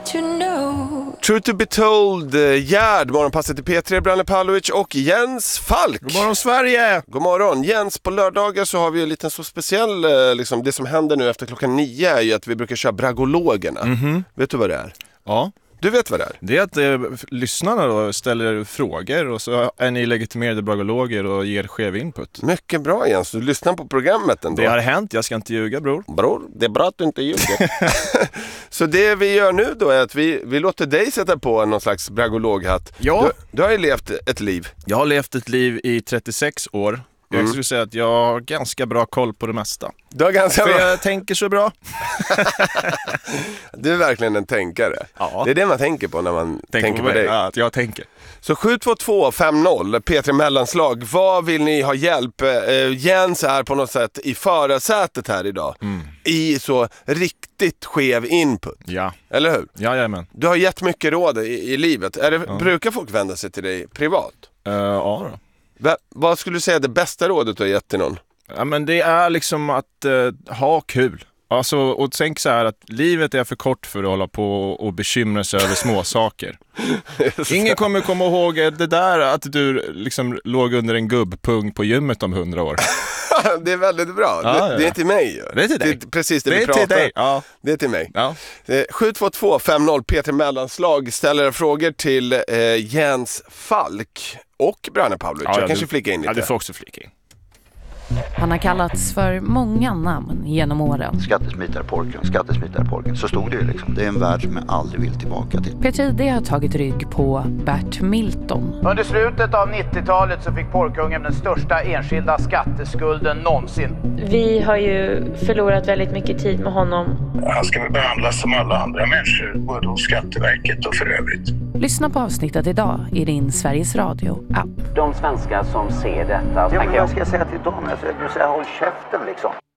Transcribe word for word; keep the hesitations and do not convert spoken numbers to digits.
to know. True to be told, Gerd, morgonpasset till P tre, Branne Pavlovic och Jens Falk. God morgon Sverige! God morgon. Jens, på lördagar så har vi en liten så speciell, liksom, det som händer nu efter klockan nio är ju att vi brukar köra bragologerna. Mm-hmm. Vet du vad det är? Ja. Du vet vad det är? Det är att eh, lyssnarna då ställer frågor och så är ni legitimerade bragologer och ger skev input. Mycket bra Jens, du lyssnar på programmet ändå. Det har hänt, jag ska inte ljuga bror. Bror, det är bra att du inte ljuger. Så det vi gör nu då är att vi, vi låter dig sätta på någon slags bragologhatt. Ja. Du, du har ju levt ett liv. Jag har levt ett liv i trettiosex år. Jag Mm. skulle säga att jag har ganska bra koll på det mesta. Du har ganska För bra. jag tänker så bra. Du är verkligen en tänkare. Ja. Det är det man tänker på när man Tänk tänker på, på, mig. dig. Ja, att jag tänker. Så sju två två fem noll, P tre Mellanslag. Vad vill ni ha hjälp? Eh, Jens är på något sätt i förarsätet här idag. Mm. I så riktigt skev input. Ja. Eller hur? Jajamän. Du har gett mycket råd i, i livet. Är det, Ja. Brukar folk vända sig till dig privat? Uh, ja då. Va, vad skulle du säga är det bästa rådet du har gett till någon? Ja, men det är liksom att uh, ha kul. Alltså, och tänk så här att livet är för kort för att hålla på och bekymra sig över små saker. Ingen kommer komma ihåg det där att du liksom låg under en gubbpung på gymmet om hundra år. Det är väldigt bra. Ja, det, ja. det är till mig. Det är till dig. Det är precis det, Det vi är pratar. till dig. Ja. Det är till mig. Ja. Eh, sju två två fem noll P tre Mellanslag ställer frågor till eh, Jens Falk och Branne Pavlovic. Ja, Jag kanske du, flika in lite. Ja, du får också flika in. Han har kallats för många namn genom åren. Skattesmitarporken, skattesmitarporken. Så stod det ju liksom. Det är en värld som jag aldrig vill tillbaka till. Peter D har tagit rygg på Bert Milton. Under slutet av nittiotalet så fick porrkungen den största enskilda skatteskulden någonsin. Vi har ju förlorat väldigt mycket tid med honom. Han ska väl behandlas som alla andra människor, både hos Skatteverket och för övrigt. Lyssna på avsnittet idag i din Sveriges Radio-app. De svenskar som ser detta... Ja, men vad ska jag säga till dem? Jag säger, håll käften liksom.